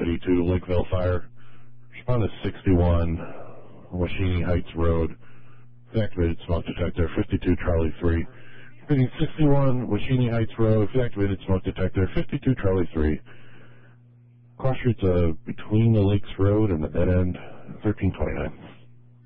City 2, Lakeville Fire. Respond to 61, Washini Heights Road. Activated smoke detector, 52 Charlie 3. Reading 61, Washini Heights Road, activated smoke detector, 52 Charlie 3. Cross streets between the Lakes Road and the dead end, 1329.